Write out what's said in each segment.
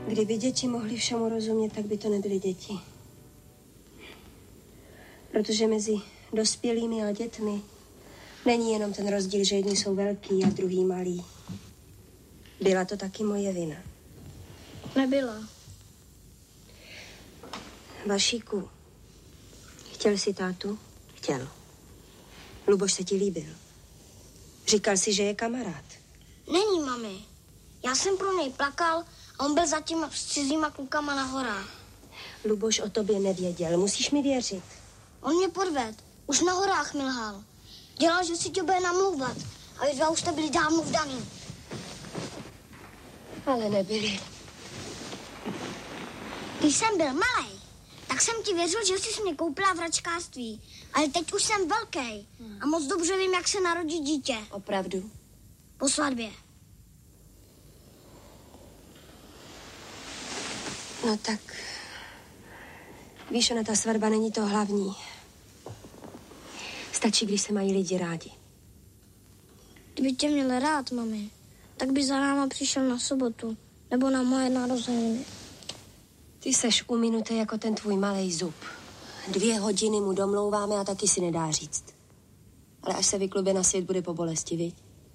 Kdyby děti mohly všemu rozumět, tak by to nebyly děti. Protože mezi dospělými a dětmi není jenom ten rozdíl, že jedni jsou velký a druhý malý. Byla to taky moje vina. Nebyla. Vašíku, chtěl jsi tátu? Chtěl. Luboš se ti líbil. Říkal si, že je kamarád. Není, mami. Já jsem pro něj plakal a on byl zatím s cizíma klukama na horách. Luboš o tobě nevěděl, musíš mi věřit. On mě podved. Už na horách mi lhal. Dělal, že si tě bude namlouvat. A vy dva už jste byli dávno vdaný. Ale nebyli. Když jsem byl malej, tak jsem ti věřil, že jsi mě koupila v račkářství. Ale teď už jsem velký a moc dobře vím, jak se narodí dítě. Opravdu? Po svatbě. No tak, víš, ona ta svatba není to hlavní. Stačí, když se mají lidi rádi. Kdyby tě měl rád, mami, tak by za náma přišel na sobotu nebo na moje narozeniny. Ty seš uminutý jako ten tvůj malej zub. 2 hodiny mu domlouváme a taky si nedá říct. Ale až se vyklube na svět, bude po bolesti, viď?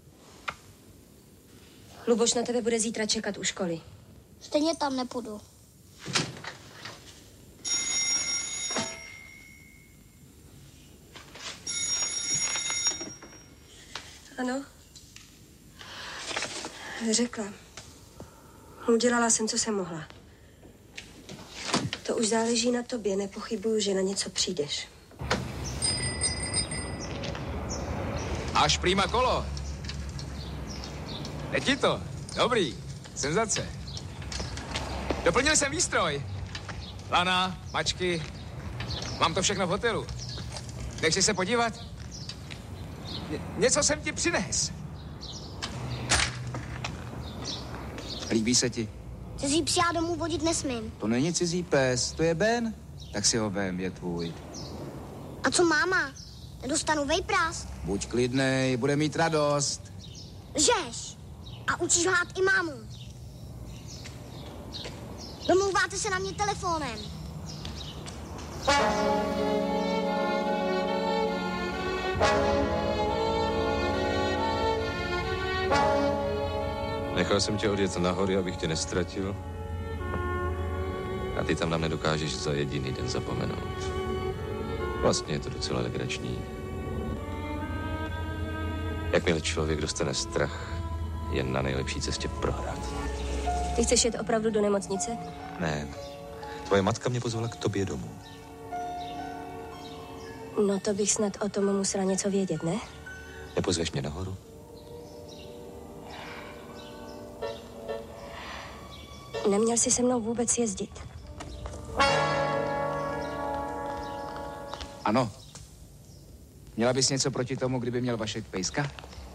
Luboš na tebe bude zítra čekat u školy. Stejně tam nepůjdu. Ano? Řekla. Udělala jsem, co jsem mohla. To už záleží na tobě, nepochybuju, že na něco přijdeš. Až prima kolo. Letí to. Dobrý. Senzace. Doplnil jsem výstroj. Lana, mačky. Mám to všechno v hotelu. Nechci se podívat? Něco jsem ti přines. Líbí se ti? Cizí psi já domů vodit nesmím. To není cizí pes, to je Ben. Tak si ho vem, je tvůj. A co máma? Nedostanu vejprás? Buď klidnej, bude mít radost. Lžeš. A učíš lhát i mámu. Domlouváte se na mě telefonem. Nechal jsem tě odjet na hory, abych tě nestratil. A ty tam nám nedokážeš za jediný den zapomenout. Vlastně je to docela legrační. Jakmile člověk dostane strach, je na nejlepší cestě prohrát. Ty chceš jet opravdu do nemocnice? Ne. Tvoje matka mě pozvala k tobě domů. No to bych snad o tom musela něco vědět, ne? Nepozveš mě nahoru? Neměl jsi se mnou vůbec jezdit. Ano. Měla bys něco proti tomu, kdyby měl Vašek pejska?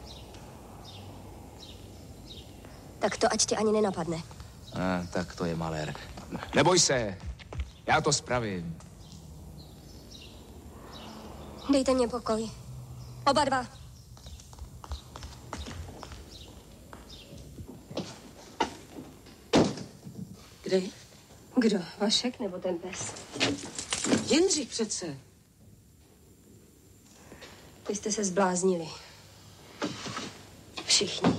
Tak to ať tě ani nenapadne. Tak to je malér. Neboj se, já to spravím. Dejte mě pokoj. Oba dva. Kde? Kdo? Vašek nebo ten pes? Jindřich přece. Vy jste se zbláznili. Všichni.